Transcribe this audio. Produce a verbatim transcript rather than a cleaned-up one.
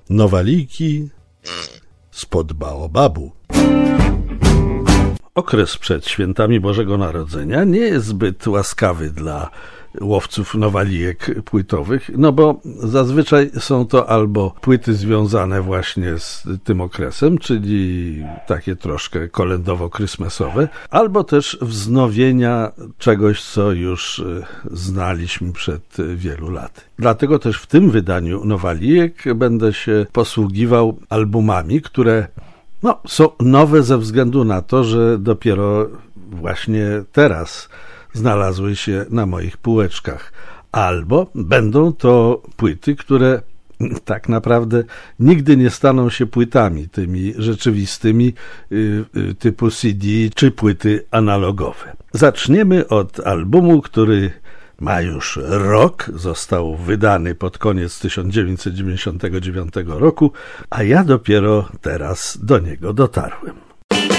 Nowaliki spod baobabu. Okres przed świętami Bożego Narodzenia nie jest zbyt łaskawy dla łowców nowalijek płytowych, no bo zazwyczaj są to albo płyty związane właśnie z tym okresem, czyli takie troszkę kolędowo-krysmesowe, albo też wznowienia czegoś, co już znaliśmy przed wielu laty. Dlatego też w tym wydaniu nowalijek będę się posługiwał albumami, które no, są nowe ze względu na to, że dopiero właśnie teraz znalazły się na moich półeczkach. Albo będą to płyty, które tak naprawdę nigdy nie staną się płytami tymi rzeczywistymi typu C D czy płyty analogowe. Zaczniemy od albumu, który ma już rok, został wydany pod koniec tysiąc dziewięćset dziewięćdziesiątego dziewiątego roku, a ja dopiero teraz do niego dotarłem.